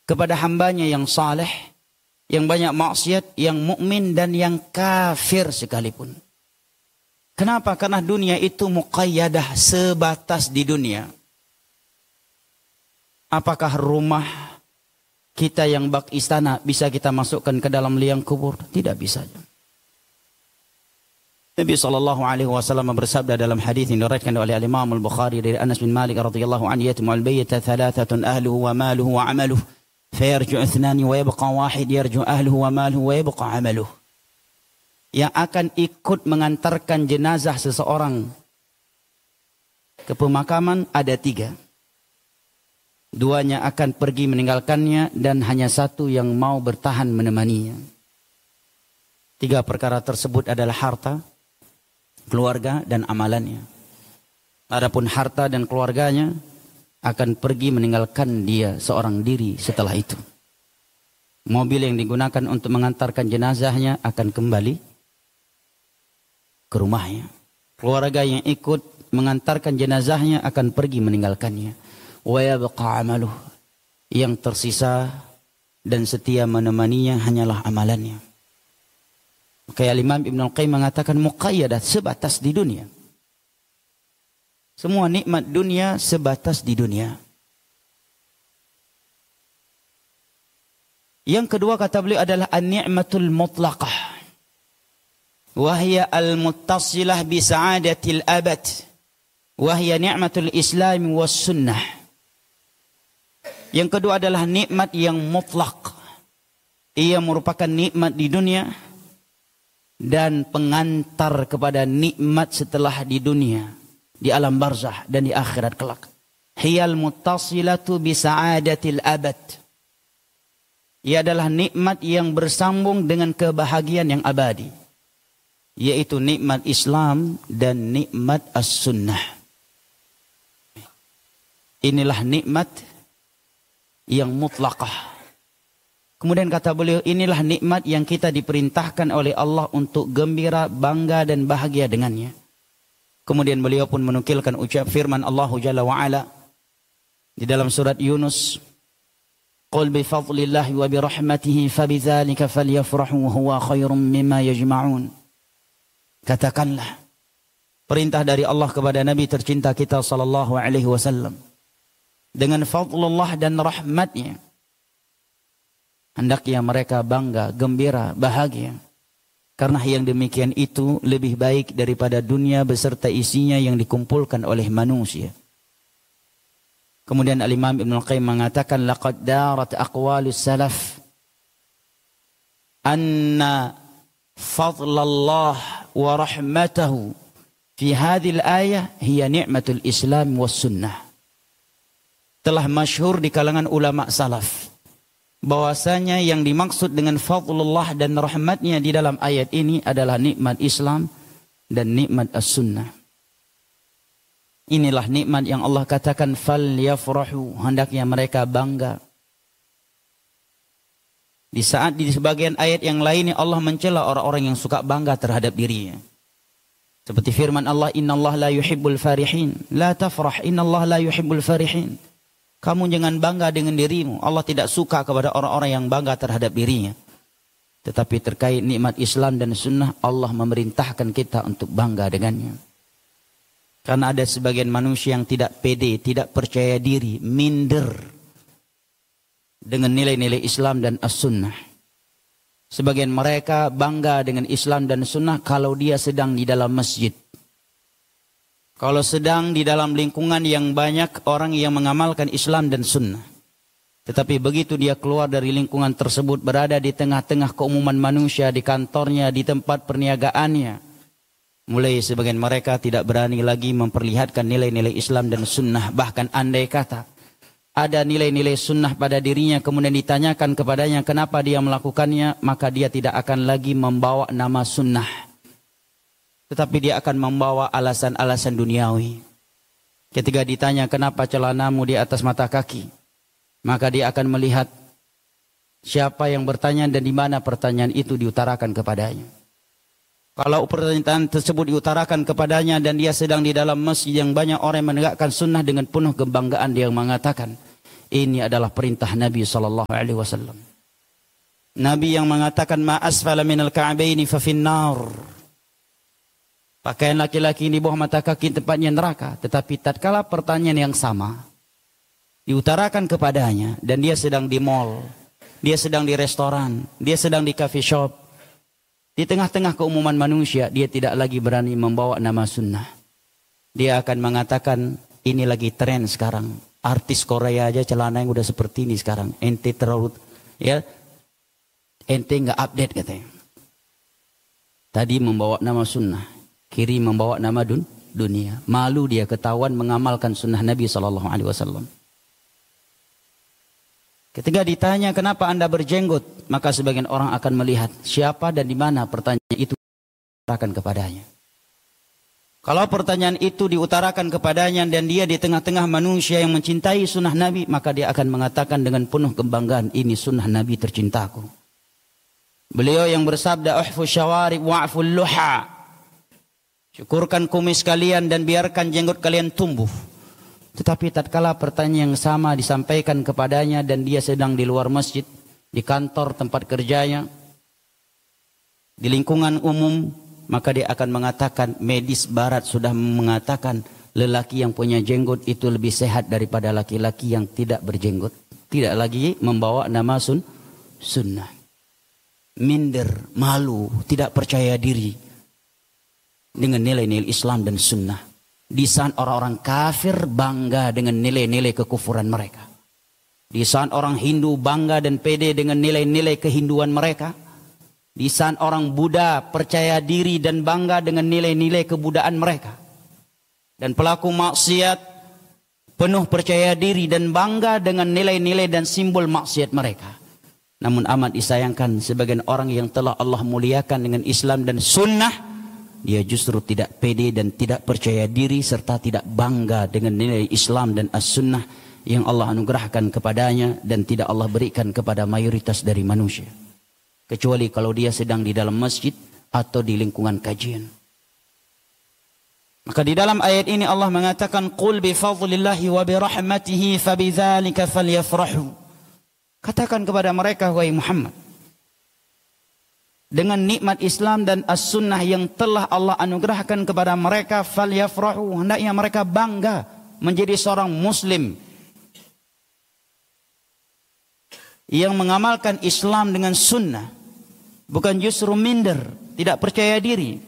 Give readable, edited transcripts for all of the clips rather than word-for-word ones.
kepada hambanya yang saleh, yang banyak maksiat, yang mukmin dan yang kafir sekalipun. Kenapa? Karena dunia itu muqayyadah, sebatas di dunia. Apakah rumah kita yang bak istana bisa kita masukkan ke dalam liang kubur? Tidak bisa. Nabi SAW bersabda dalam hadis yang diriwayatkan oleh Imam Al-Bukhari dari Anas bin Malik radhiyallahu anhu, "Yatmul bayyata thalathatun ahluhu wa maluhu wa 'amaluhu, fayarji'u ithnani wa yabqa wahid yarji'u ahluhu wa maluhu wa yabqa 'amaluhu." Yang akan ikut mengantarkan jenazah seseorang ke pemakaman ada 3. 2-nya akan pergi meninggalkannya dan hanya 1 yang mau bertahan menemaninya. 3 perkara tersebut adalah harta, keluarga dan amalannya. Adapun harta dan keluarganya akan pergi meninggalkan dia seorang diri setelah itu. Mobil yang digunakan untuk mengantarkan jenazahnya akan kembali ke rumahnya. Keluarga yang ikut mengantarkan jenazahnya akan pergi meninggalkannya. Wa yabqa 'amaluh. Yang tersisa dan setia menemaninya hanyalah amalannya. Kayak Imam Ibn Al-Qayyim mengatakan muqayyadah, sebatas di dunia. Semua nikmat dunia sebatas di dunia. Yang kedua kata beliau adalah an-ni'matul mutlaqah. Wahya al-muttasilah bi sa'adatil abad. Wahya ni'matul islam was sunnah. Yang kedua adalah nikmat yang mutlak. Ia merupakan nikmat di dunia dan pengantar kepada nikmat setelah di dunia, di alam barzah dan di akhirat kelak. Hiyal muttasilatu bi sa'adatil abad. Ia adalah nikmat yang bersambung dengan kebahagiaan yang abadi, yaitu nikmat Islam dan nikmat as-sunnah. Inilah nikmat yang mutlaqah. Kemudian kata beliau, inilah nikmat yang kita diperintahkan oleh Allah untuk gembira, bangga dan bahagia dengannya. Kemudian beliau pun menukilkan ucap firman Allah Jalla wa Ala di dalam surat Yunus, "Qul bi fadlillahi wa bi rahmatihi fabidzalika falyafrahu huwa khairum mimma yajma'un." Katakanlah, perintah dari Allah kepada Nabi tercinta kita sallallahu alaihi wasallam, dengan fadlullah dan rahmatnya hendaknya mereka bangga, gembira, bahagia. Karena yang demikian itu lebih baik daripada dunia beserta isinya yang dikumpulkan oleh manusia. Kemudian Al-Imam Ibn Al-Qayyim mengatakan, laqad darat aqwalus salaf anna fadlallah wa rahmatahu fi hadhil ayah hiya ni'matul Islam was sunnah. Telah masyhur di kalangan ulama salaf bahwasanya yang dimaksud dengan fadlullah dan rahmatnya di dalam ayat ini adalah nikmat Islam dan nikmat as-sunnah. Inilah nikmat yang Allah katakan falyafrahu, hendaknya mereka bangga. Di saat di sebagian ayat yang lainnya Allah mencela orang-orang yang suka bangga terhadap dirinya. Seperti firman Allah, innallaha la yuhibbul farihin. La tafrah, innallaha la yuhibbul farihin. Kamu jangan bangga dengan dirimu. Allah tidak suka kepada orang-orang yang bangga terhadap dirinya. Tetapi terkait nikmat Islam dan sunnah, Allah memerintahkan kita untuk bangga dengannya. Karena ada sebagian manusia yang tidak pede, tidak percaya diri, minder dengan nilai-nilai Islam dan as-sunnah. Sebagian mereka bangga dengan Islam dan sunnah kalau dia sedang di dalam masjid. Kalau sedang di dalam lingkungan yang banyak orang yang mengamalkan Islam dan sunnah. Tetapi begitu dia keluar dari lingkungan tersebut, berada di tengah-tengah keumuman manusia, di kantornya, di tempat perniagaannya, mulai sebagian mereka tidak berani lagi memperlihatkan nilai-nilai Islam dan sunnah. Bahkan andai kata ada nilai-nilai sunnah pada dirinya, kemudian ditanyakan kepadanya kenapa dia melakukannya, maka dia tidak akan lagi membawa nama sunnah. Tetapi dia akan membawa alasan-alasan duniawi. Ketika ditanya kenapa celanamu di atas mata kaki, maka dia akan melihat siapa yang bertanya dan di mana pertanyaan itu diutarakan kepadanya. Kalau pertanyaan tersebut diutarakan kepadanya dan dia sedang di dalam masjid yang banyak orang menegakkan sunnah, dengan penuh kebanggaan dia mengatakan, Ini adalah perintah Nabi sallallahu alaihi wasallam. Nabi yang mengatakan ma asfala minal ka'baini fa finnar. Pakaian laki-laki di bawah mata kaki tempatnya neraka. Tetapi tatkala pertanyaan yang sama diutarakan kepadanya dan dia sedang di mall, dia sedang di restoran, dia sedang di coffee shop, di tengah-tengah keumuman manusia, dia tidak lagi berani membawa nama sunnah. Dia akan mengatakan, ini lagi tren sekarang. Artis Korea aja celana yang udah seperti ini sekarang. Ente terlalu, ya, ente nggak update katanya. Tadi membawa nama sunnah, kiri membawa nama dunia. Malu dia ketahuan mengamalkan sunnah Nabi SAW. Ketika ditanya kenapa anda berjenggot, maka sebagian orang akan melihat siapa dan di mana pertanyaan itu diutarakan kepadanya. Kalau pertanyaan itu diutarakan kepadanya dan dia di tengah-tengah manusia yang mencintai sunnah Nabi, maka dia akan mengatakan dengan penuh kebanggaan, ini sunnah Nabi tercintaku. Beliau yang bersabda, uhfu syawarib wa'ful luha. Syukurkan kumis kalian dan biarkan jenggot kalian tumbuh. Tetapi tatkala pertanyaan yang sama disampaikan kepadanya dan dia sedang di luar masjid, di kantor tempat kerjanya, di lingkungan umum, maka dia akan mengatakan medis barat sudah mengatakan lelaki yang punya jenggot itu lebih sehat daripada laki-laki yang tidak berjenggot. Tidak lagi membawa nama sunnah. Minder, malu, tidak percaya diri dengan nilai-nilai Islam dan sunnah. Di saat orang-orang kafir bangga dengan nilai-nilai kekufuran mereka. Di saat orang Hindu bangga dan pede dengan nilai-nilai kehinduan mereka. Di saat orang Buddha percaya diri dan bangga dengan nilai-nilai kebudaan mereka. Dan pelaku maksiat penuh percaya diri dan bangga dengan nilai-nilai dan simbol maksiat mereka. Namun amat disayangkan sebagian orang yang telah Allah muliakan dengan Islam dan sunnah, dia justru tidak pede dan tidak percaya diri serta tidak bangga dengan nilai Islam dan as-sunnah yang Allah anugerahkan kepadanya dan tidak Allah berikan kepada mayoritas dari manusia. Kecuali kalau dia sedang di dalam masjid atau di lingkungan kajian. Maka di dalam ayat ini Allah mengatakan, qul bi fadlillahi wa bi rahmatihi fabidzalika falyafrahu. Katakan kepada mereka, wahai Muhammad, dengan nikmat Islam dan as-sunnah yang telah Allah anugerahkan kepada mereka, falyafrahu, hendaknya mereka bangga menjadi seorang muslim yang mengamalkan Islam dengan sunnah, bukan justru minder, tidak percaya diri.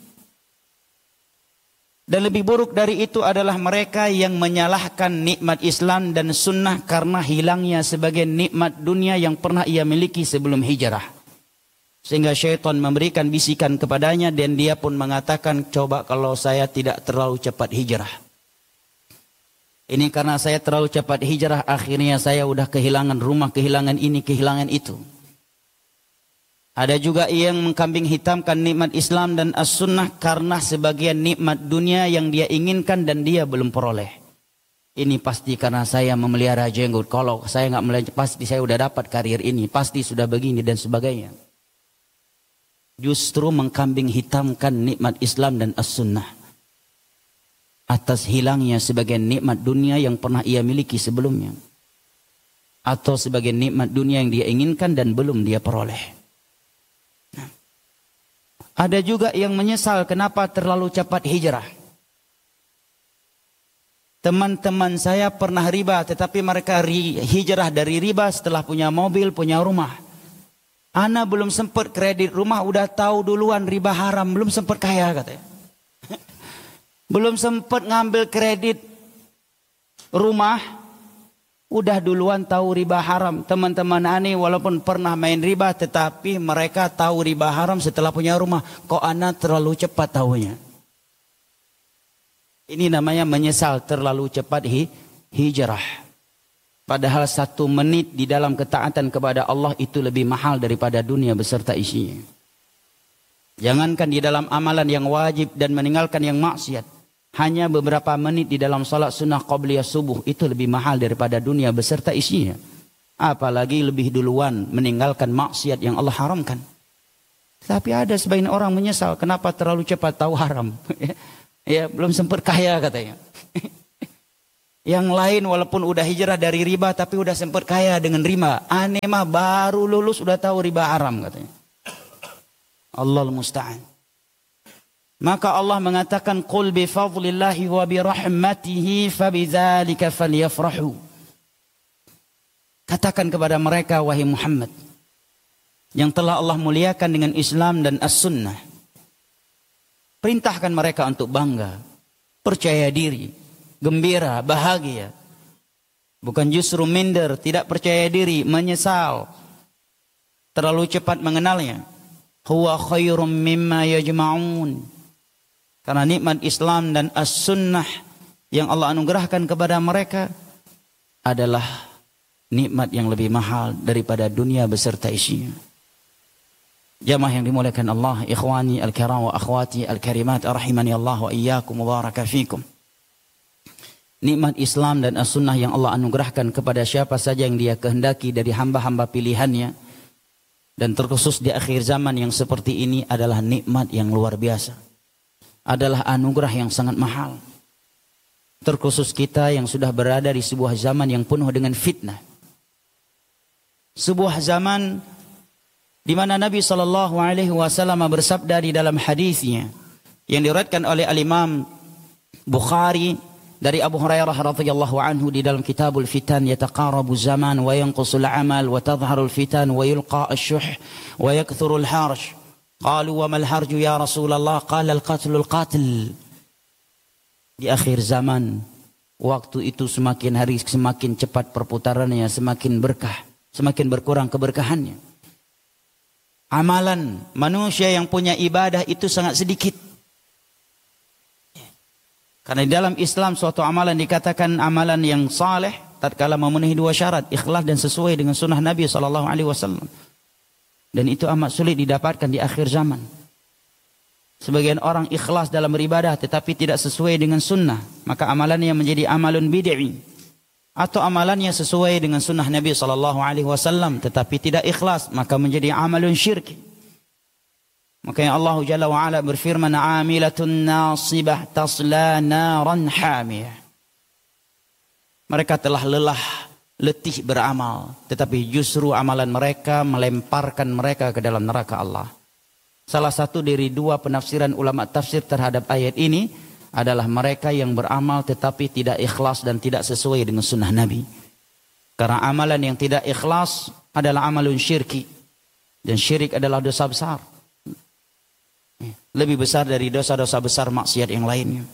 Dan lebih buruk dari itu adalah mereka yang menyalahkan nikmat Islam dan sunnah karena hilangnya sebagian nikmat dunia yang pernah ia miliki sebelum hijrah. Sehingga syaitan memberikan bisikan kepadanya dan dia pun mengatakan, coba kalau saya tidak terlalu cepat hijrah. Ini karena saya terlalu cepat hijrah, akhirnya saya udah kehilangan rumah, kehilangan ini, kehilangan itu. Ada juga yang mengkambing hitamkan nikmat Islam dan as-sunnah karena sebagian nikmat dunia yang dia inginkan dan dia belum peroleh. Ini pasti karena saya memelihara jenggot. Kalau saya nggak memelihara, pasti saya udah dapat karir ini, pasti sudah begini dan sebagainya. Justru mengkambing hitamkan nikmat Islam dan as-sunnah atas hilangnya sebagian nikmat dunia yang pernah ia miliki sebelumnya, atau sebagian nikmat dunia yang dia inginkan dan belum dia peroleh. Ada juga yang menyesal kenapa terlalu cepat hijrah. Teman-teman saya pernah riba, tetapi mereka hijrah dari riba setelah punya mobil, punya rumah. Ana belum sempat kredit rumah, udah tahu duluan riba haram, belum sempat kaya katanya. Belum sempat ngambil kredit rumah, udah duluan tahu riba haram. Teman-teman ani walaupun pernah main riba, tetapi mereka tahu riba haram setelah punya rumah. Kok ana terlalu cepat tahunya? Ini namanya menyesal terlalu cepat hijrah. Padahal 1 menit di dalam ketaatan kepada Allah itu lebih mahal daripada dunia beserta isinya. Jangankan di dalam amalan yang wajib dan meninggalkan yang maksiat. Hanya beberapa menit di dalam salat sunnah qabliyah subuh itu lebih mahal daripada dunia beserta isinya. Apalagi lebih duluan meninggalkan maksiat yang Allah haramkan. Tapi ada sebagian orang menyesal kenapa terlalu cepat tahu haram. Ya, belum sempat kaya katanya. Yang lain walaupun udah hijrah dari riba tapi udah sempat kaya dengan riba. Aneh mah baru lulus udah tahu riba haram katanya. Allahul musta'an. Maka Allah mengatakan qul bi fadlillahi wa bi rahmatihi fabidzalika falyafrahu. Katakan kepada mereka wahai Muhammad yang telah Allah muliakan dengan Islam dan as-sunnah. Perintahkan mereka untuk bangga, percaya diri, gembira, bahagia. Bukan justru minder, tidak percaya diri, menyesal. Terlalu cepat mengenalnya. Huwa khairum mimma yajma'un. Karena nikmat Islam dan as-sunnah yang Allah anugerahkan kepada mereka adalah nikmat yang lebih mahal daripada dunia beserta isinya. Jamaah yang dimuliakan Allah, ikhwani al-kiram wa akhwati al-karimat, rahimani Allah wa iyyakum wa baraka fikum. Nikmat Islam dan as-sunnah yang Allah anugerahkan kepada siapa saja yang dia kehendaki dari hamba-hamba pilihannya, dan terkhusus di akhir zaman yang seperti ini adalah nikmat yang luar biasa. Adalah anugerah yang sangat mahal. Terkhusus kita yang sudah berada di sebuah zaman yang penuh dengan fitnah. Sebuah zaman di mana Nabi SAW bersabda di dalam hadisnya yang diriwayatkan oleh Al-Imam Bukhari dari Abu Hurairah radhiyallahu anhu di dalam Kitabul Fitan, yataqarabu zaman wa yanqusul amal wa tadhharul fitan wa yulqa asy-syuh wa yakthurul harj. Qalu wa mal harju ya Rasulullah? Qala al-qatlul qatil. Di akhir zaman, waktu itu semakin hari semakin cepat perputarannya, semakin berkah, semakin berkurang keberkahannya. Amalan manusia yang punya ibadah itu sangat sedikit. Karena di dalam Islam suatu amalan dikatakan amalan yang saleh tatkala memenuhi dua syarat, ikhlas dan sesuai dengan sunnah Nabi SAW. Dan itu amat sulit didapatkan di akhir zaman. Sebagian orang ikhlas dalam beribadah tetapi tidak sesuai dengan sunnah, maka amalannya menjadi amalun bid'i. Atau amalannya sesuai dengan sunnah Nabi SAW tetapi tidak ikhlas, maka menjadi amalun syirki. Makanya Allah Jalla wa'ala berfirman, amilatun nasibah tasla naran hamiyah. Mereka telah lelah, letih beramal, tetapi justru amalan mereka melemparkan mereka ke dalam neraka Allah. Salah satu dari dua penafsiran ulama tafsir terhadap ayat ini adalah mereka yang beramal tetapi tidak ikhlas dan tidak sesuai dengan sunnah Nabi. Karena amalan yang tidak ikhlas adalah amalun syirki. Dan syirik adalah dosa besar. Lebih besar dari dosa-dosa besar maksiat yang lainnya.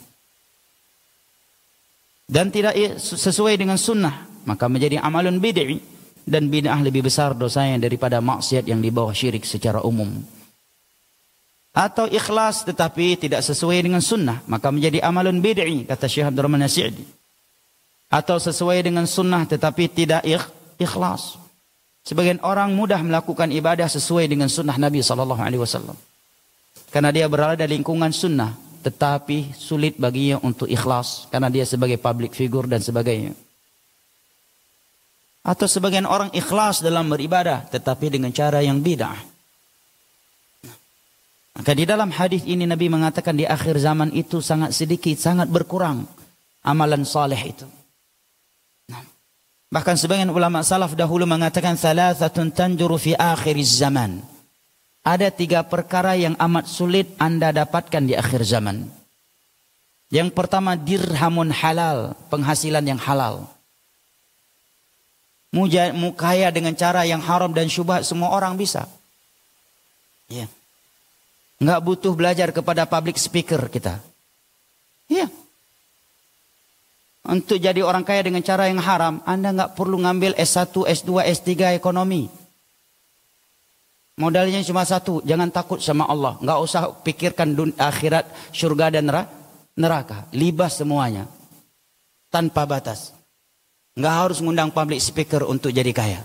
Dan tidak sesuai dengan sunnah, maka menjadi amalun bid'i. Dan bid'ah lebih besar dosanya daripada maksiat yang di bawah syirik secara umum. Atau ikhlas tetapi tidak sesuai dengan sunnah, maka menjadi amalun bid'i, kata Syekh Abdul Rahman As-Sa'di. Atau sesuai dengan sunnah tetapi tidak ikhlas. Sebagian orang mudah melakukan ibadah sesuai dengan sunnah Nabi SAW. Karena dia berada di lingkungan sunnah, tetapi sulit baginya untuk ikhlas karena dia sebagai public figure dan sebagainya. Atau sebagian orang ikhlas dalam beribadah tetapi dengan cara yang bid'ah. Maka di dalam hadis ini Nabi mengatakan di akhir zaman itu sangat sedikit, sangat berkurang amalan saleh itu. Bahkan sebagian ulama salaf dahulu mengatakan thalathatun tanjuru fi akhiriz zaman. Ada 3 perkara yang amat sulit Anda dapatkan di akhir zaman. Yang pertama, dirhamun halal, penghasilan yang halal. Kaya dengan cara yang haram dan syubhat semua orang bisa. Ya. Enggak butuh belajar kepada public speaker kita. Ya. Untuk jadi orang kaya dengan cara yang haram, Anda enggak perlu ngambil S1, S2, S3 ekonomi. Modalnya cuma satu, jangan takut sama Allah. Enggak usah pikirkan akhirat, surga dan neraka. Libas semuanya. Tanpa batas. Enggak harus ngundang public speaker untuk jadi kaya.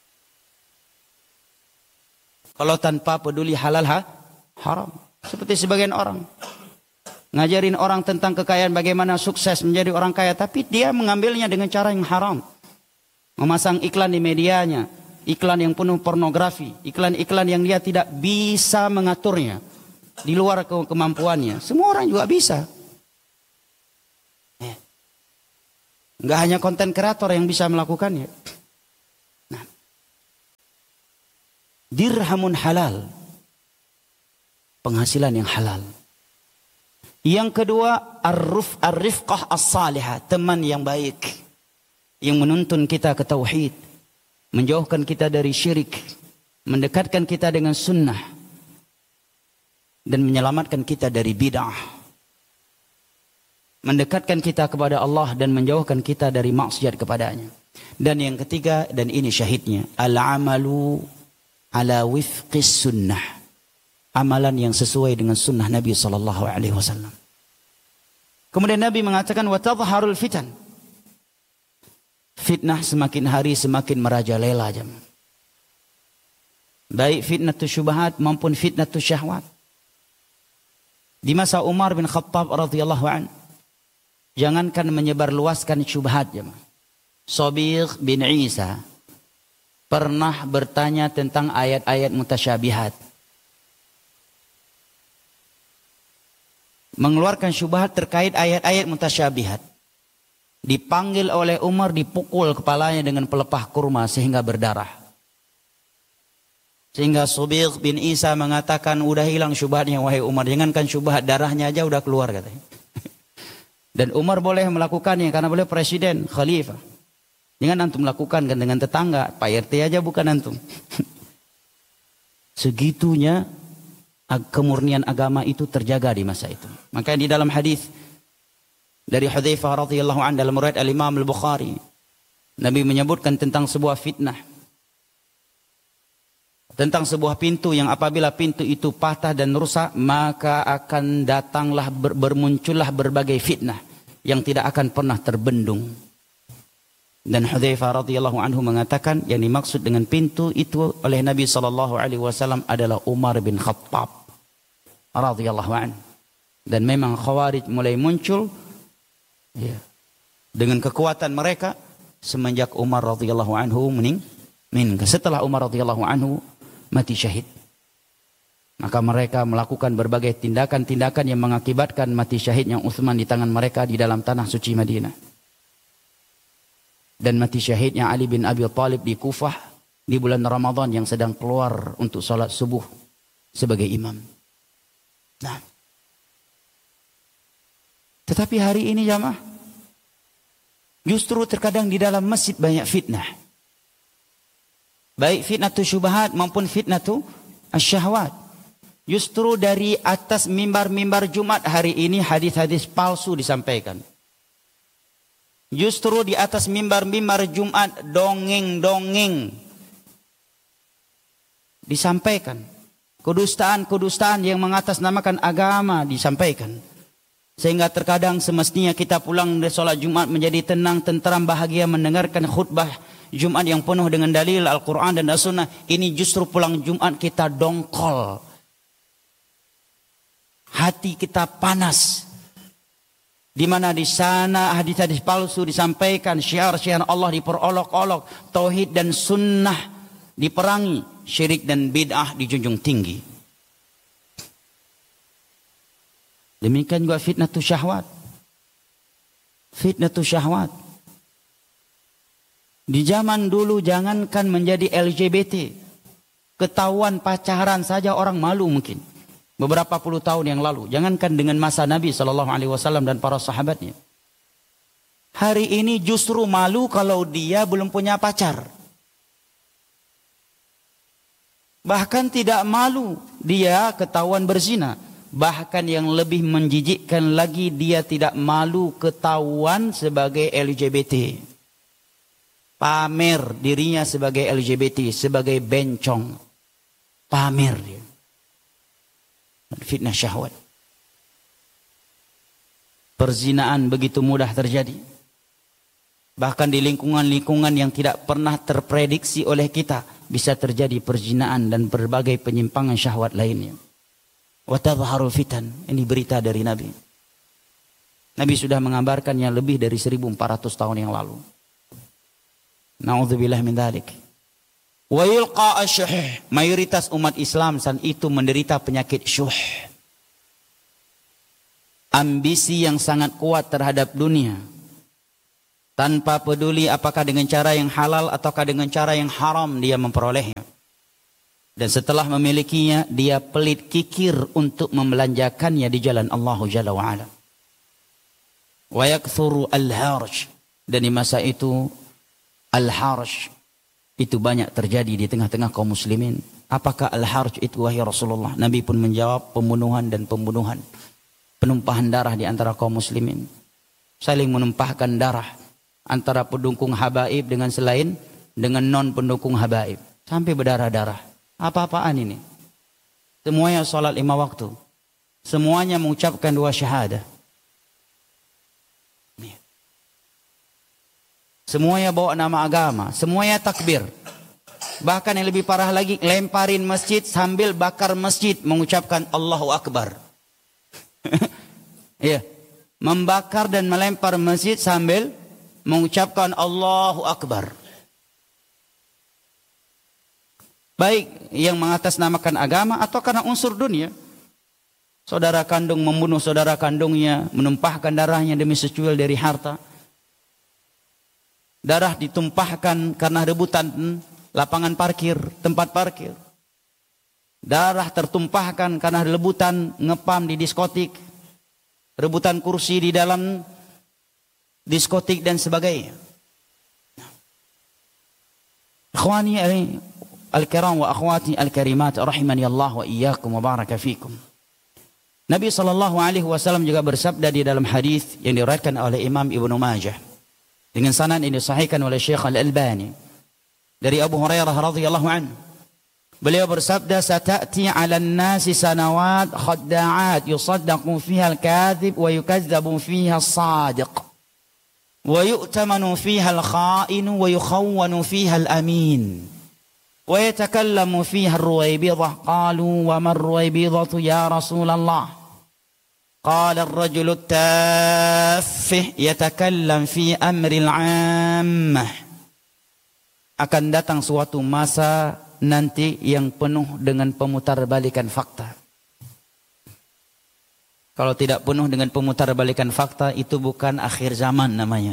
Kalau tanpa peduli halal haram. Seperti sebagian orang. Ngajarin orang tentang kekayaan, bagaimana sukses menjadi orang kaya. Tapi dia mengambilnya dengan cara yang haram. Memasang iklan di medianya. Iklan yang penuh pornografi, iklan-iklan yang dia tidak bisa mengaturnya, di luar kemampuannya. Semua orang juga bisa. Enggak hanya konten kreator yang bisa melakukannya. Nah, dirhamun halal, penghasilan yang halal. Yang kedua, ar-rifqah as-salihah, teman yang baik yang menuntun kita ke tauhid, menjauhkan kita dari syirik, mendekatkan kita dengan sunnah, dan menyelamatkan kita dari bid'ah, mendekatkan kita kepada Allah dan menjauhkan kita dari maksiat kepadanya. Dan yang ketiga, dan ini syahidnya, al-amalu ala wifqis sunnah, amalan yang sesuai dengan sunnah Nabi SAW. Kemudian Nabi mengatakan, wa tadharul fitan, fitnah semakin hari semakin merajalela jemaah. Baik fitnatus syubhat maupun fitnatus syahwat. Di masa Umar bin Khattab radhiyallahu an, jangankan menyebarluaskan syubhat jemaah. Sabigh bin Isa pernah bertanya tentang ayat-ayat mutasyabihat, mengeluarkan syubhat terkait ayat-ayat mutasyabihat. Dipanggil oleh Umar, dipukul kepalanya dengan pelepah kurma sehingga berdarah. Sehingga Sabigh bin Isa mengatakan, udah hilang syubhatnya wahai Umar, jangankan syubhat, darahnya aja udah keluar katanya. Dan Umar boleh melakukannya karena boleh presiden, khalifah. Jangan antum lakukan kan dengan tetangga, Pak RT aja bukan antum. Segitunya kemurnian agama itu terjaga di masa itu. Maka di dalam hadis dari Hudzaifah radhiyallahu anhu dalam riwayat Al-Imam Al-Bukhari, Nabi menyebutkan tentang sebuah fitnah, tentang sebuah pintu yang apabila pintu itu patah dan rusak, maka akan datanglah bermuncullah berbagai fitnah yang tidak akan pernah terbendung. Dan Hudzaifah radhiyallahu anhu mengatakan yang dimaksud dengan pintu itu oleh Nabi sallallahu alaihi wasallam adalah Umar bin Khattab radhiyallahu anhu. Dan memang Khawarij mulai muncul ya, dengan kekuatan mereka semenjak Umar radhiyallahu anhu meninggal. Setelah Umar radhiyallahu anhu mati syahid, maka mereka melakukan berbagai tindakan-tindakan yang mengakibatkan mati syahidnya Utsman di tangan mereka di dalam tanah suci Madinah, dan mati syahidnya Ali bin Abi Thalib di Kufah di bulan Ramadan yang sedang keluar untuk salat subuh sebagai imam. Nah, tetapi hari ini jamaah, justru terkadang di dalam masjid banyak fitnah. Baik fitnatus syubhat maupun fitnatus syahwat. Justru dari atas mimbar-mimbar Jumat hari ini hadis-hadis palsu disampaikan. Justru di atas mimbar-mimbar Jumat dongeng-dongeng disampaikan. Kedustaan-kedustaan yang mengatasnamakan agama disampaikan. Sehingga terkadang semestinya kita pulang dari sholat Jumat menjadi tenang, tenteram, bahagia mendengarkan khutbah Jumat yang penuh dengan dalil Al-Quran dan As-Sunnah. Ini justru pulang Jumat kita dongkol. Hati kita panas. Di mana di sana hadis-hadis palsu disampaikan, syiar-syiar Allah diperolok-olok, tauhid dan sunnah diperangi, syirik dan bid'ah dijunjung tinggi. Demikian juga fitnatus syahwat. Fitnatus syahwat. Di zaman dulu jangankan menjadi LGBT, ketahuan pacaran saja orang malu mungkin. Beberapa puluh tahun yang lalu, jangankan dengan masa Nabi SAW dan para sahabatnya. Hari ini justru malu kalau dia belum punya pacar. Bahkan tidak malu dia ketahuan berzina. Bahkan yang lebih menjijikkan lagi, dia tidak malu ketahuan sebagai LGBT. Pamer dirinya sebagai LGBT, sebagai bencong. Pamer dia. Fitnah syahwat. Perzinaan begitu mudah terjadi. Bahkan di lingkungan-lingkungan yang tidak pernah terprediksi oleh kita, bisa terjadi perzinaan dan berbagai penyimpangan syahwat lainnya. Wa tadharul fitan. Ini berita dari Nabi. Nabi sudah mengabarkannya lebih dari 1400 tahun yang lalu. Na'udzubillah min dzalik. Wa yulqa asyuh. Mayoritas umat Islam saat itu menderita penyakit syuh. Ambisi yang sangat kuat terhadap dunia. tanpa peduli apakah dengan cara yang halal ataukah dengan cara yang haram dia memperolehnya. Dan setelah memilikinya, dia pelit kikir untuk membelanjakannya di jalan Allah Jalla wa'ala. Wa yakthuru al-harj. Dan di masa itu, al-harj itu banyak terjadi di tengah-tengah kaum muslimin. Apakah al-harj itu wahai Rasulullah? Nabi pun menjawab, pembunuhan dan pembunuhan. Penumpahan darah di antara kaum muslimin. Saling menumpahkan darah antara pendukung habaib dengan non pendukung habaib. Sampai berdarah-darah. Apa-apaan ini? Semuanya salat 5 waktu. Semuanya mengucapkan 2 syahadah. Semuanya bawa nama agama. Semuanya takbir. Bahkan yang lebih parah lagi, lemparin masjid sambil bakar masjid mengucapkan Allahu Akbar. Iya. Membakar dan melempar masjid sambil mengucapkan Allahu Akbar. Baik yang mengatasnamakan agama atau karena unsur dunia. Saudara kandung membunuh saudara kandungnya, menumpahkan darahnya demi secuil dari harta. Darah ditumpahkan karena rebutan lapangan parkir, tempat parkir. Darah tertumpahkan karena rebutan ngepam di diskotik. Rebutan kursi di dalam diskotik dan sebagainya. Ikhwani al-kiram wa akhwati al-karimat rahimani Allah wa iyyakum wa baraka fikum. Nabi SAW juga bersabda di dalam hadis yang diriwayatkan oleh Imam Ibnu Majah dengan sanad yang disahihkan oleh Syekh Al-Albani dari Abu Hurairah radhiyallahu anhu. Beliau bersabda, "Sata'ti 'alan nasi sanawat khadda'at yusaddaqu fiha al-kadhib wa yukazzabu fiha as-sadiq wa yu'tamanu fiha al-kha'inu wa yukhawwanu fiha al-amin." ويتكلم فيها الرويبضة قالوا وما الرويبضة يا رسول الله قال الرجل التافه يتكلم في أمر العامة. Akan datang suatu masa nanti yang penuh dengan pemutarbalikan fakta. Kalau tidak penuh dengan pemutarbalikan fakta, itu bukan akhir zaman namanya.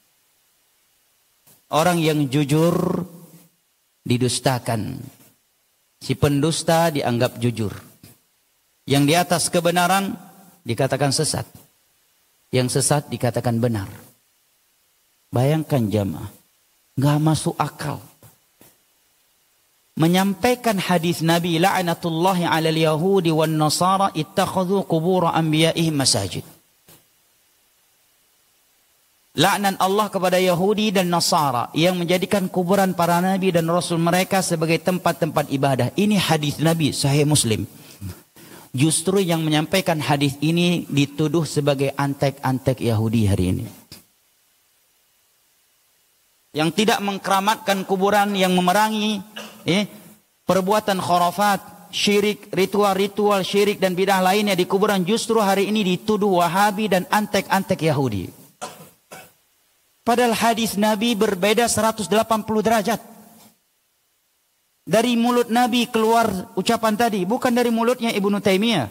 Orang yang jujur didustakan. Si pendusta dianggap jujur. Yang di atas kebenaran dikatakan sesat. Yang sesat dikatakan benar. Bayangkan jamaah, nggak masuk akal. Menyampaikan hadis Nabi la'natullahi 'alal yahudi wan nasara ittakhadhu qubur anbiya'ihim masajid. Laknat Allah kepada Yahudi dan Nasara yang menjadikan kuburan para nabi dan rasul mereka sebagai tempat-tempat ibadah. Ini hadis Nabi Sahih Muslim. Justru yang menyampaikan hadis ini dituduh sebagai antek-antek Yahudi hari ini. Yang tidak mengkeramatkan kuburan, yang memerangi perbuatan khurafat, syirik, ritual-ritual syirik dan bidah lainnya di kuburan, justru hari ini dituduh Wahabi dan antek-antek Yahudi. Padahal hadis Nabi berbeda 180 derajat. Dari mulut Nabi keluar ucapan tadi, bukan dari mulutnya Ibnu Taimiyah.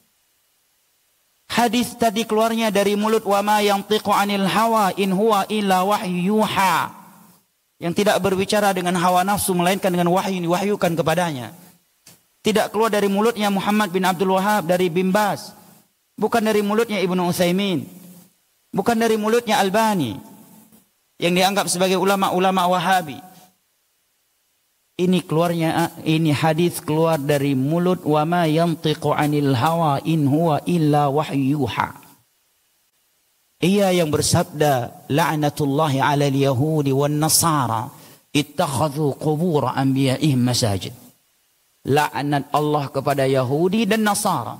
Hadis tadi keluarnya dari mulut wa ma yantiqu 'anil hawa in huwa illa wahyu yuha. Yang tidak berbicara dengan hawa nafsu melainkan dengan wahyu yang diwahyukan kepadanya. Tidak keluar dari mulutnya Muhammad bin Abdul Wahhab, dari Bin Baz. Bukan dari mulutnya Ibnu Utsaimin. Bukan dari mulutnya Albani yang dianggap sebagai ulama-ulama Wahabi. Ini hadis keluar dari mulut wa ma yantiqu 'anil hawa in huwa illa wahyuha. Ia yang bersabda la'natullahi 'alal yahudi wan nasara ittakhadhu qubur anbiya'ihim masajid. Laknat Allah kepada Yahudi dan Nasara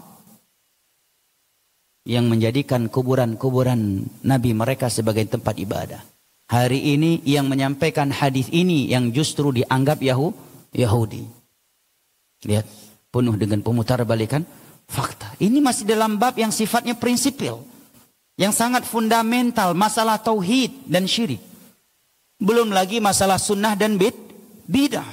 yang menjadikan kuburan-kuburan nabi mereka sebagai tempat ibadah. Hari ini yang menyampaikan hadis ini yang justru dianggap Yahudi. Lihat, penuh dengan pemutarbalikan fakta. Ini masih dalam bab yang sifatnya prinsipil, yang sangat fundamental, masalah tauhid dan syirik. Belum lagi masalah sunnah dan bidah.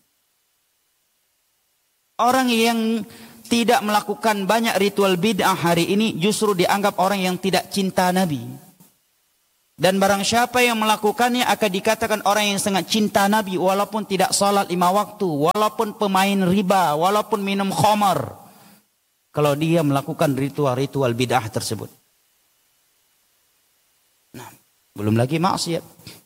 Orang yang tidak melakukan banyak ritual bid'ah hari ini justru dianggap orang yang tidak cinta Nabi. Dan barang siapa yang melakukannya akan dikatakan orang yang sangat cinta Nabi, walaupun tidak salat 5 waktu, walaupun pemain riba, walaupun minum khamar, kalau dia melakukan ritual-ritual bid'ah tersebut. Nah, belum lagi maksiat.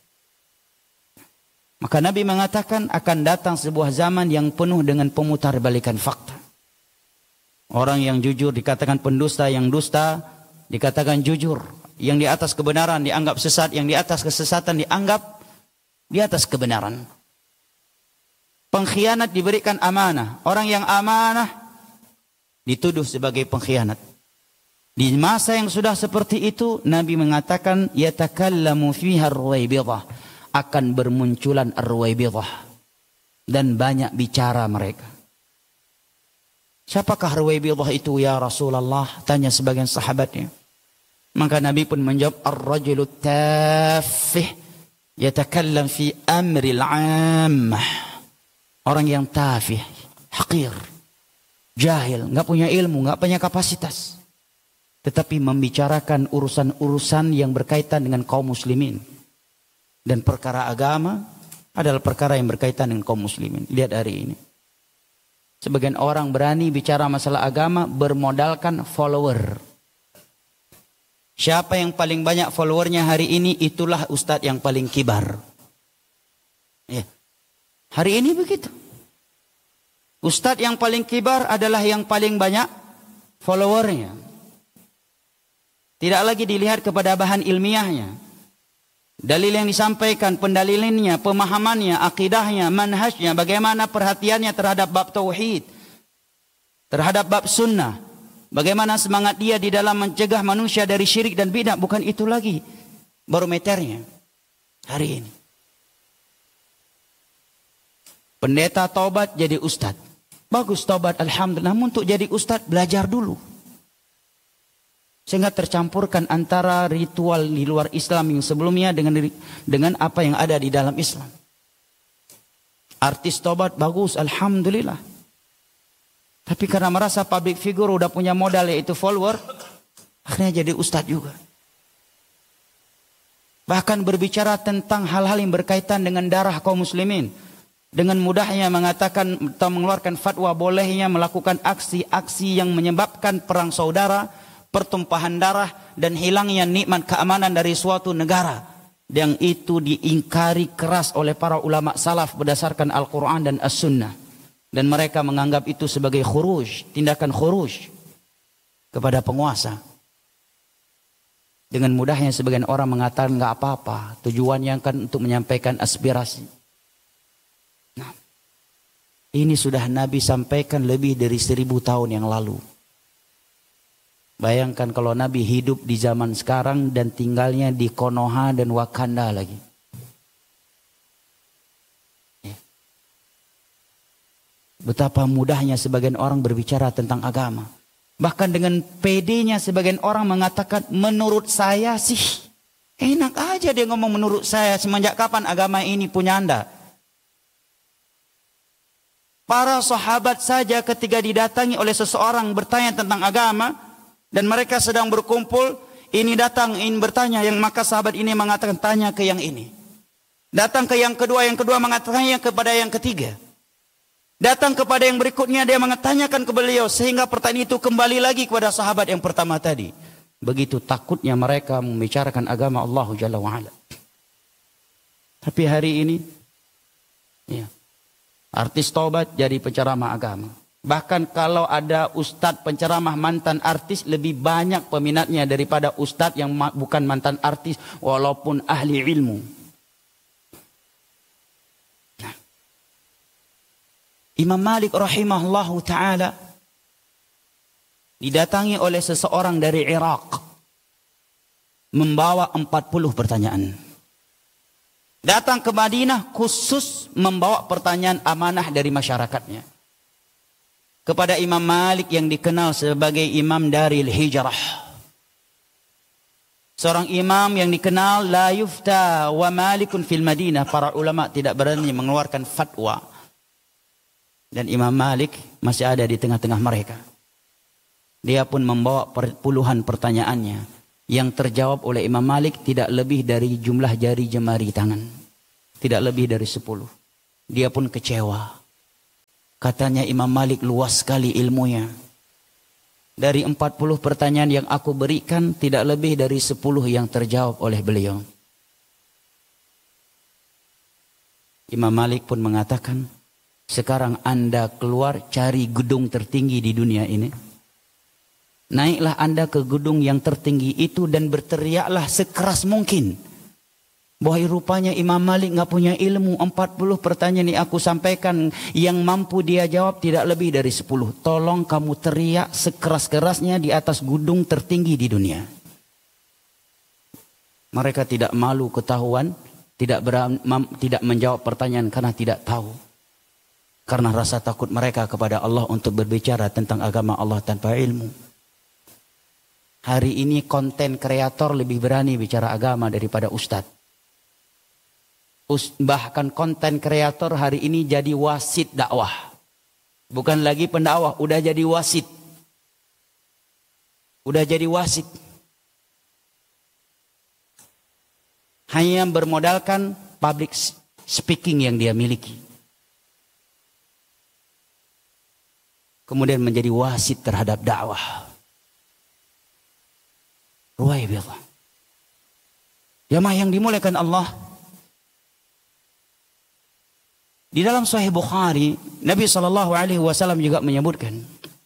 Maka Nabi mengatakan akan datang sebuah zaman yang penuh dengan pemutarbalikan fakta. Orang yang jujur dikatakan pendusta, yang dusta dikatakan jujur. Yang di atas kebenaran dianggap sesat, yang di atas kesesatan dianggap di atas kebenaran. Pengkhianat diberikan amanah. Orang yang amanah dituduh sebagai pengkhianat. Di masa yang sudah seperti itu, Nabi mengatakan yatakallamu fiha ar-ruwaybidah, akan bermunculan ar-ruwaybidah dan banyak bicara mereka. Siapakah ruwaybidah itu ya Rasulullah? Tanya sebagian sahabatnya. Maka Nabi pun menjawab, ar-rajulu tafih yatakallam fi amril 'ammah. Orang yang tafih, hakir, jahil, enggak punya ilmu, enggak punya kapasitas, tetapi membicarakan urusan-urusan yang berkaitan dengan kaum muslimin. Dan perkara agama adalah perkara yang berkaitan dengan kaum muslimin. Lihat hari ini. Sebagian orang berani bicara masalah agama bermodalkan follower. Siapa yang paling banyak followernya hari ini, itulah ustadz yang paling kibar. Ya. Hari ini begitu. Ustadz yang paling kibar adalah yang paling banyak followernya. Tidak lagi dilihat kepada bahan ilmiahnya. Dalil yang disampaikan, pendalilinnya, pemahamannya, akidahnya, manhajnya, bagaimana perhatiannya terhadap bab tauhid, terhadap bab sunnah. Bagaimana semangat dia di dalam mencegah manusia dari syirik dan bid'ah. Bukan itu lagi barometernya hari ini. Pendeta taubat jadi ustadz. Bagus taubat, alhamdulillah. Namun untuk jadi ustadz belajar dulu. Sehingga tercampurkan antara ritual di luar Islam yang sebelumnya dengan apa yang ada di dalam Islam. Artis taubat bagus, alhamdulillah. Tapi karena merasa public figure udah punya modal yaitu follower, akhirnya jadi ustadz juga. Bahkan berbicara tentang hal-hal yang berkaitan dengan darah kaum muslimin. Dengan mudahnya mengatakan atau mengeluarkan fatwa bolehnya melakukan aksi-aksi yang menyebabkan perang saudara, pertumpahan darah, dan hilangnya nikmat keamanan dari suatu negara. Yang itu diingkari keras oleh para ulama salaf berdasarkan Al-Quran dan As-Sunnah. Dan mereka menganggap itu sebagai khuruj, tindakan khuruj kepada penguasa. Dengan mudahnya sebagian orang mengatakan nggak apa-apa, tujuannya kan untuk menyampaikan aspirasi. Nah, ini sudah Nabi sampaikan lebih dari 1000 tahun yang lalu. Bayangkan kalau Nabi hidup di zaman sekarang dan tinggalnya di Konoha dan Wakanda lagi. Betapa mudahnya sebagian orang berbicara tentang agama. Bahkan dengan pedenya sebagian orang mengatakan, menurut saya sih. Enak aja dia ngomong menurut saya. Semenjak kapan agama ini punya Anda? Para sahabat saja ketika didatangi oleh seseorang bertanya tentang agama. Dan mereka sedang berkumpul. Ini datang, ingin bertanya. Yang maka sahabat ini mengatakan, tanya ke yang ini. Datang ke yang kedua mengatakan kepada yang ketiga. Datang kepada yang berikutnya, dia mengetanyakan ke beliau. Sehingga pertanyaan itu kembali lagi kepada sahabat yang pertama tadi. Begitu takutnya mereka membicarakan agama Allah Jalla wa'ala. Tapi hari ini, ya, artis taubat jadi penceramah agama. Bahkan kalau ada ustadz penceramah mantan artis, lebih banyak peminatnya daripada ustadz yang bukan mantan artis, walaupun ahli ilmu. Imam Malik rahimahullahu ta'ala didatangi oleh seseorang dari Irak membawa 40 pertanyaan. Datang ke Madinah khusus membawa pertanyaan amanah dari masyarakatnya kepada Imam Malik yang dikenal sebagai Imam Daril Hijrah. Seorang imam yang dikenal la yufta wa malikun fil Madinah. Para ulama tidak berani mengeluarkan fatwa. Dan Imam Malik masih ada di tengah-tengah mereka. Dia pun membawa puluhan pertanyaannya. Yang terjawab oleh Imam Malik tidak lebih dari jumlah jari jemari tangan. Tidak lebih dari 10. Dia pun kecewa. Katanya Imam Malik luas sekali ilmunya. Dari 40 pertanyaan yang aku berikan, tidak lebih dari 10 yang terjawab oleh beliau. Imam Malik pun mengatakan, sekarang Anda keluar cari gedung tertinggi di dunia ini. Naiklah Anda ke gedung yang tertinggi itu dan berteriaklah sekeras mungkin. Bahwa rupanya Imam Malik nggak punya ilmu. 40 pertanyaan yang aku sampaikan, yang mampu dia jawab tidak lebih dari 10. Tolong kamu teriak sekeras-kerasnya di atas gedung tertinggi di dunia. Mereka tidak malu ketahuan, tidak menjawab pertanyaan karena tidak tahu. Karena rasa takut mereka kepada Allah untuk berbicara tentang agama Allah tanpa ilmu. Hari ini konten kreator lebih berani bicara agama daripada ustadz. Bahkan konten kreator hari ini jadi wasit dakwah. Bukan lagi pendakwah, udah jadi wasit. Udah jadi wasit. Hanya bermodalkan public speaking yang dia miliki. Kemudian menjadi wasit terhadap dakwah. Ruwaibillah. Jamaah yang dimuliakan Allah. Di dalam Sahih Bukhari, Nabi SAW juga menyebutkan,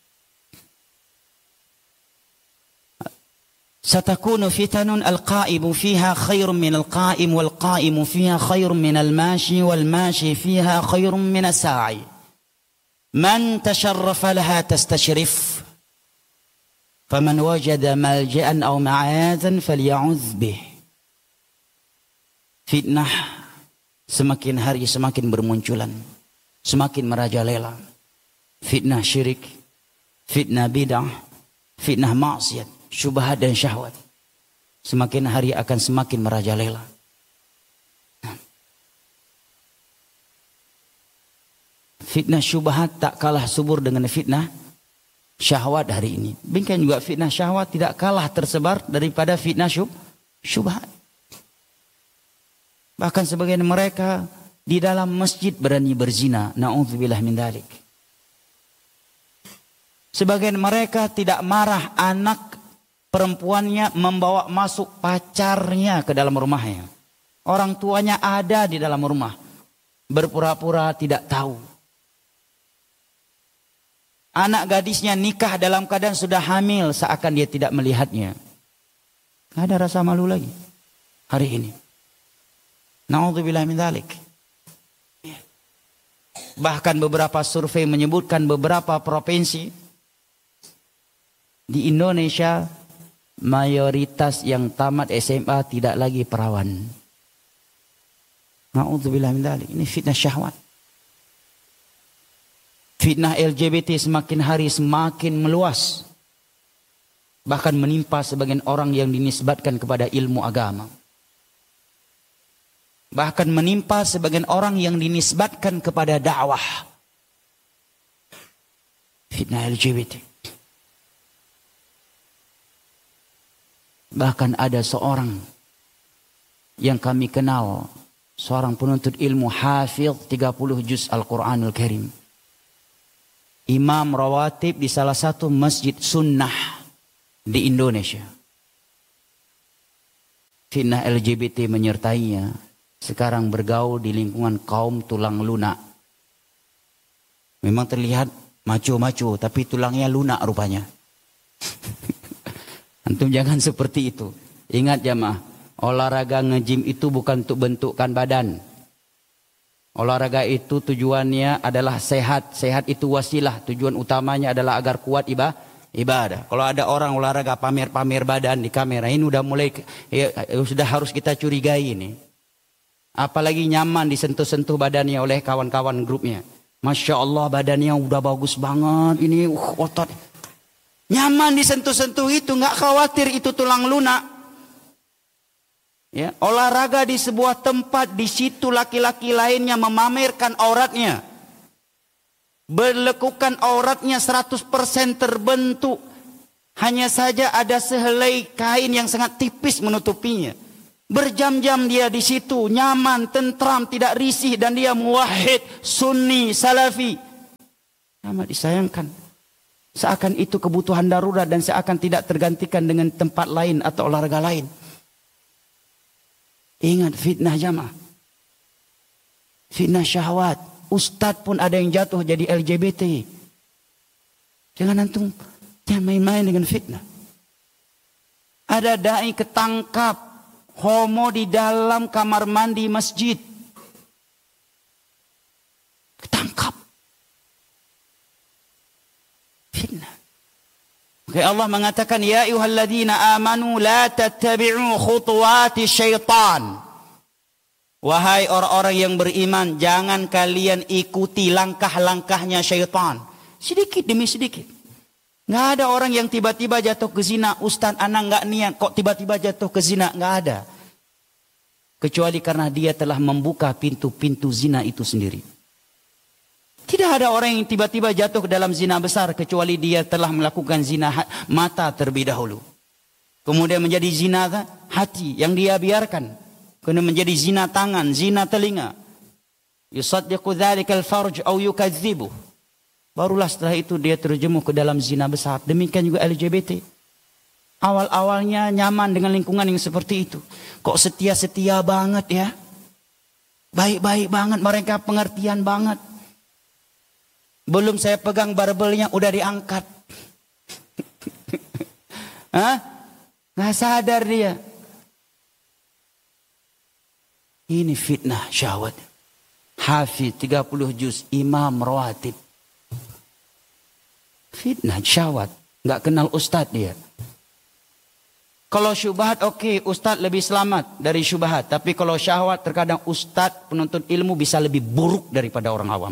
Satakunu fitanun al-qa'imu fiha khairun min al-qa'im wal-qa'imu fiha khairun min al-mashi wal-mashi fiha khairun min as-sa'i. Man tasharrafa laha tastashrif. Faman wajada malja'an aw ma'adzan falya'udz bih. Fitnah semakin hari semakin bermunculan, semakin merajalela. Fitnah syirik, fitnah bid'ah, fitnah maksiat, syubhat dan syahwat. Semakin hari akan semakin merajalela. Fitnah syubhat tak kalah subur dengan fitnah syahwat hari ini. Demikian juga fitnah syahwat tidak kalah tersebar daripada fitnah syubhat. Bahkan sebagian mereka di dalam masjid berani berzina. Na'udzubillah min dzalik. Sebagian mereka tidak marah anak perempuannya membawa masuk pacarnya ke dalam rumahnya. Orang tuanya ada di dalam rumah. Berpura-pura tidak tahu. Anak gadisnya nikah dalam keadaan sudah hamil seakan dia tidak melihatnya. Tidak ada rasa malu lagi hari ini. Na'udzubillah min dzalik. Bahkan beberapa survei menyebutkan beberapa provinsi di Indonesia mayoritas yang tamat SMA tidak lagi perawan. Na'udzubillah min dzalik. Ini fitnah syahwat. Fitnah LGBT semakin hari semakin meluas. Bahkan menimpa sebagian orang yang dinisbatkan kepada ilmu agama. Bahkan menimpa sebagian orang yang dinisbatkan kepada dakwah. Fitnah LGBT. Bahkan ada seorang yang kami kenal, seorang penuntut ilmu hafidh 30 juz Al-Quranul Karim. Imam rawatib di salah satu masjid sunnah di Indonesia. Fitnah LGBT menyertainya. Sekarang bergaul di lingkungan kaum tulang lunak. Memang terlihat maco-maco, tapi tulangnya lunak rupanya. Antum jangan seperti itu. Ingat jamaah, olahraga nge-gym itu bukan untuk bentukkan badan. Olahraga itu tujuannya adalah sehat. Sehat itu wasilah. Tujuan utamanya adalah agar kuat ibadah. Kalau ada orang olahraga pamer-pamer badan di kamera, ini udah mulai sudah harus kita curigai ini. Apalagi nyaman disentuh-sentuh badannya oleh kawan-kawan grupnya. Masya Allah badannya udah bagus banget. Ini otot. Nyaman disentuh-sentuh itu, nggak khawatir itu tulang lunak. Ya, olahraga di sebuah tempat, di situ laki-laki lainnya memamerkan auratnya. Berlekukan auratnya 100% terbentuk. Hanya saja ada sehelai kain yang sangat tipis menutupinya. Berjam-jam dia di situ, nyaman, tentram, tidak risih, dan dia muwahhid, sunni, salafi. Amat disayangkan. Seakan itu kebutuhan darurat dan seakan tidak tergantikan dengan tempat lain atau olahraga lain. Ingat fitnah jamaah. Fitnah syahwat. Ustadz pun ada yang jatuh jadi LGBT. Jangan antum main-main dengan fitnah. Ada dai ketangkap homo di dalam kamar mandi masjid. Ketangkap. Fitnah. Oke, Allah mengatakan ya ayyuhalladzina amanu la tattabi'u khutuwati syaitan. Wahai orang-orang yang beriman, jangan kalian ikuti langkah-langkahnya syaitan. Sedikit demi sedikit. Nggak ada orang yang tiba-tiba jatuh ke zina. Ustaz, anak nggak niat kok tiba-tiba jatuh ke zina. Nggak ada. Kecuali karena dia telah membuka pintu-pintu zina itu sendiri. Tidak ada orang yang tiba-tiba jatuh ke dalam zina besar. Kecuali dia telah melakukan zina mata terlebih dahulu. Kemudian menjadi zina hati yang dia biarkan. Kemudian menjadi zina tangan, zina telinga. Yusaddiqu dhalikal farj au yukadzibuh. Barulah setelah itu dia terjemuh ke dalam zina besar. Demikian juga LGBT. Awal-awalnya nyaman dengan lingkungan yang seperti itu. Kok setia-setia banget ya. Baik-baik banget, mereka pengertian banget. Belum saya pegang barbelnya udah diangkat. Hah? Nggak sadar dia. Ini fitnah syahwat. Hafiz 30 juz, imam rawatib. Fitnah syahwat. Nggak kenal ustadz dia. Kalau syubhat oke, ustadz lebih selamat dari syubhat. Tapi kalau syahwat terkadang ustadz penuntut ilmu bisa lebih buruk daripada orang awam.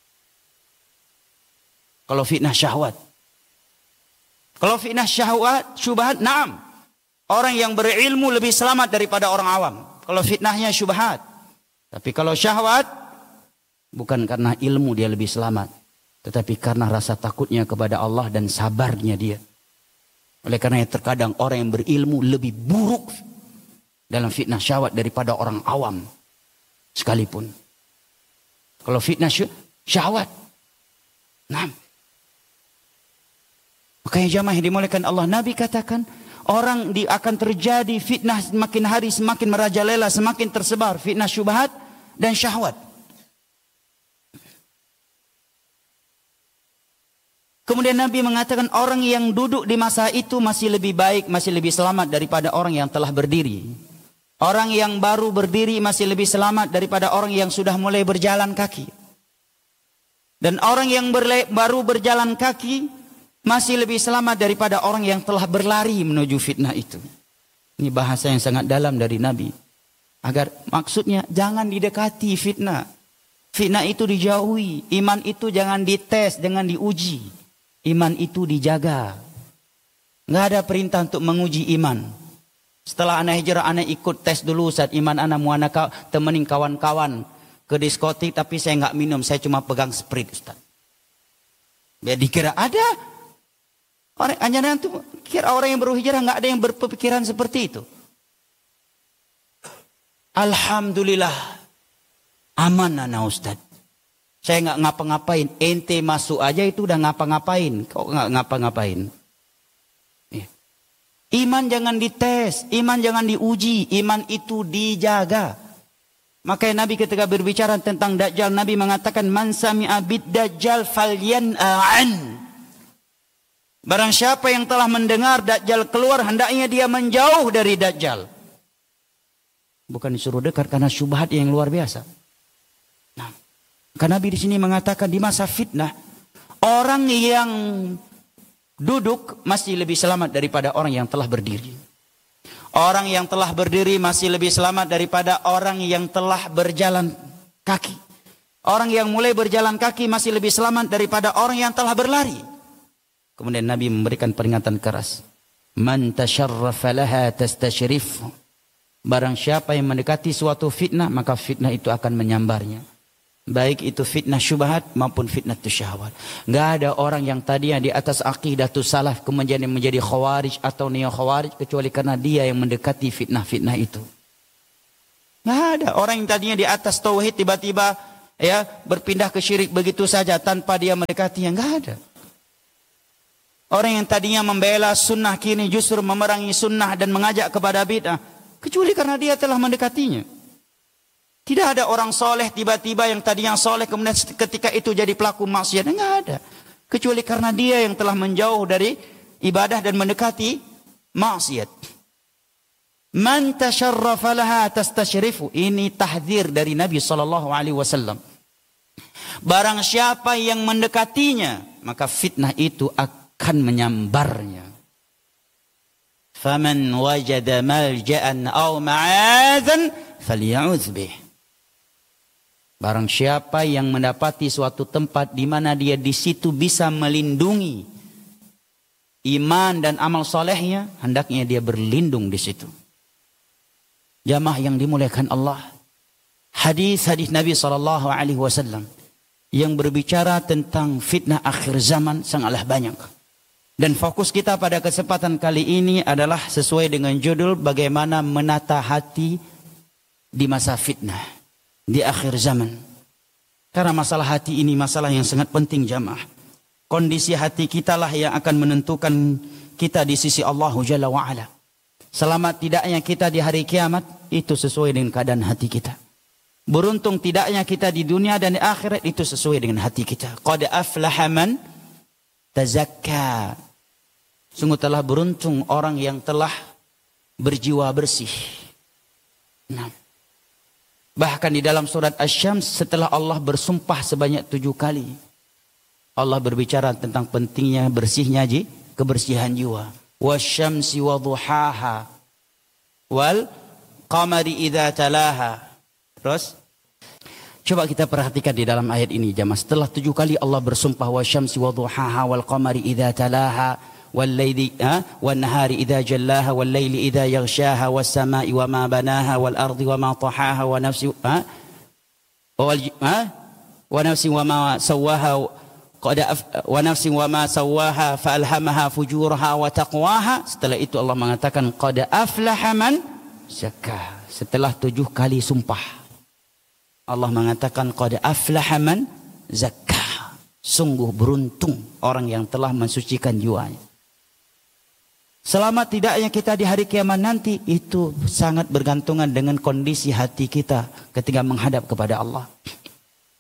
Kalau fitnah syahwat. Kalau fitnah syahwat, syubhat, naam. Orang yang berilmu lebih selamat daripada orang awam. Kalau fitnahnya syubhat. Tapi kalau syahwat, bukan karena ilmu dia lebih selamat. Tetapi karena rasa takutnya kepada Allah dan sabarnya dia. Oleh karena terkadang orang yang berilmu lebih buruk dalam fitnah syahwat daripada orang awam. Sekalipun. Kalau fitnah syahwat. Naam. Makanya jamaah yang dimuliakan Allah, Nabi katakan orang akan terjadi fitnah semakin hari semakin merajalela, semakin tersebar fitnah syubhat dan syahwat. Kemudian Nabi mengatakan orang yang duduk di masa itu masih lebih baik, masih lebih selamat daripada orang yang telah berdiri. Orang yang baru berdiri masih lebih selamat daripada orang yang sudah mulai berjalan kaki. Dan orang yang baru berjalan kaki masih lebih selamat daripada orang yang telah berlari menuju fitnah itu. Ini bahasa yang sangat dalam dari Nabi. Agar maksudnya jangan didekati fitnah. Fitnah itu dijauhi. Iman itu jangan dites, jangan diuji. Iman itu dijaga. Nggak ada perintah untuk menguji iman. Setelah anak hijrah, anak ikut tes dulu saat iman anak mau anak temenin kawan-kawan ke diskotik, tapi saya nggak minum, saya cuma pegang Sprite, Ustaz. Biar dikira ada. Orang anjana itu kira orang yang baru hijrah nggak ada yang berpikiran seperti itu. Alhamdulillah aman anak Ustaz. Saya nggak ngapa-ngapain. Ente masuk aja itu udah ngapa-ngapain. Kok nggak ngapa-ngapain? Ya. Iman jangan dites, iman jangan diuji, iman itu dijaga. Makanya Nabi ketika berbicara tentang Dajjal, Nabi mengatakan man sami'a bid Dajjal falyan'an. Barang siapa yang telah mendengar Dajjal keluar, hendaknya dia menjauh dari Dajjal. Bukan disuruh dekat karena syubhat yang luar biasa. Nah, karena Nabi di sini mengatakan di masa fitnah, orang yang duduk masih lebih selamat daripada orang yang telah berdiri. Orang yang telah berdiri masih lebih selamat daripada orang yang telah berjalan kaki. Orang yang mulai berjalan kaki masih lebih selamat daripada orang yang telah berlari. Kemudian Nabi memberikan peringatan keras. Man tasharrafa laha tastashrif. Barang siapa yang mendekati suatu fitnah, maka fitnah itu akan menyambarnya. Baik itu fitnah syubhat maupun fitnah syahwat. Enggak ada orang yang tadinya di atas aqidatus salaf kemudian menjadi khawarij atau neo khawarij kecuali karena dia yang mendekati fitnah-fitnah itu. Enggak ada orang yang tadinya di atas tauhid tiba-tiba ya berpindah ke syirik begitu saja tanpa dia mendekatinya. Enggak ada. Orang yang tadinya membela sunnah kini justru memerangi sunnah dan mengajak kepada bid'ah kecuali karena dia telah mendekatinya. Tidak ada orang soleh tiba-tiba yang tadinya soleh kemudian ketika itu jadi pelaku maksiat. Enggak ada. Kecuali karena dia yang telah menjauh dari ibadah dan mendekati maksiat. Man tasharrafa laha tastashrifu. Ini tahdzir dari Nabi SAW. Barang siapa yang mendekatinya, maka fitnah itu akan menyambarnya. Faman wajada malja'an aw ma'adzan falya'udz bih. Barang siapa yang mendapati suatu tempat di mana dia di situ bisa melindungi iman dan amal solehnya, hendaknya dia berlindung di situ. Jamaah yang dimuliakan Allah, hadis-hadis Nabi SAW yang berbicara tentang fitnah akhir zaman sangatlah banyak. Dan fokus kita pada kesempatan kali ini adalah sesuai dengan judul bagaimana menata hati di masa fitnah. Di akhir zaman. Karena masalah hati ini masalah yang sangat penting jamaah. Kondisi hati kita lah yang akan menentukan kita di sisi Allah Jalla wa'ala. Selamat tidaknya kita di hari kiamat itu sesuai dengan keadaan hati kita. Beruntung tidaknya kita di dunia dan di akhirat itu sesuai dengan hati kita. Qad aflaha man tazakka. Sungguh telah beruntung orang yang telah berjiwa bersih. Nah. Bahkan di dalam surat Asy-Syams setelah Allah bersumpah sebanyak 7 kali. Allah berbicara tentang pentingnya bersihnya kebersihan jiwa. Wasyamsi wadhuhaha wal qamari idza talaha. Terus coba kita perhatikan di dalam ayat ini jamaah. Setelah 7 kali Allah bersumpah wasyamsi wadhuhaha wal qamari idza talaha والليل والنهار إذا جلاها والليل إذا يغشاها والسماء وما بناها والأرض وما طحاها ونفس وما سواها ونفس وما سواها فألهمها فجورها وتقواها. Setelah itu Allah mengatakan qad aflaha man zakkaha. Setelah 7 kali sumpah Allah mengatakan qad aflaha man zakkaha. Sungguh beruntung orang yang telah mensucikan jiwanya. Selamat tidaknya kita di hari kiamat nanti itu sangat bergantungan dengan kondisi hati kita ketika menghadap kepada Allah.